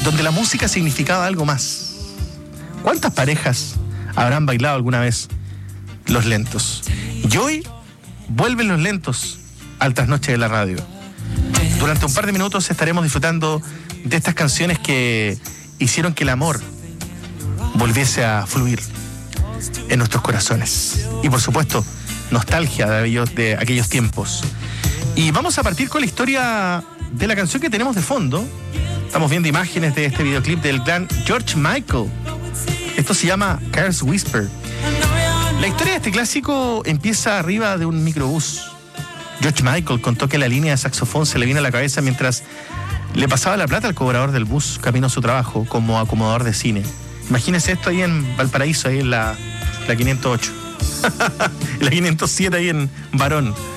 donde la música significaba algo más. ¿Cuántas parejas habrán bailado alguna vez Los Lentos? Y hoy vuelven Los Lentos al trasnoche de la radio. Durante un par de minutos estaremos disfrutando de estas canciones que hicieron que el amor volviese a fluir en nuestros corazones. Y por supuesto, nostalgia de aquellos tiempos. Y vamos a partir con la historia de la canción que tenemos de fondo. Estamos viendo imágenes de este videoclip del gran George Michael. Esto se llama Car's Whisper. La historia de este clásico empieza arriba de un microbús. George Michael contó que la línea de saxofón se le vino a la cabeza mientras le pasaba la plata al cobrador del bus camino a su trabajo como acomodador de cine. Imagínense esto ahí en Valparaíso, ahí en la 508. La 507 ahí en Barón.